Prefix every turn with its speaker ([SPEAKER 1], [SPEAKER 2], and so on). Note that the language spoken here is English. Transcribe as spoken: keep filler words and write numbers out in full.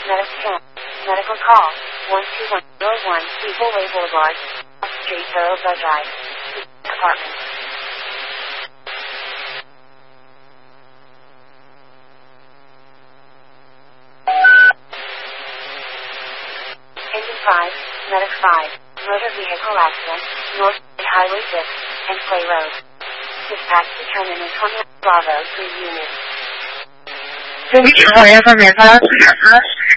[SPEAKER 1] Medic ten. Medical call. one two one zero one People Way Boulevard. Street Borough Drive. Department. Engine five. Medic five. Motor vehicle accident. North Highway six. And Clay Road. Dispatch to terminal twenty Bravo three units.
[SPEAKER 2] Thank you for your information.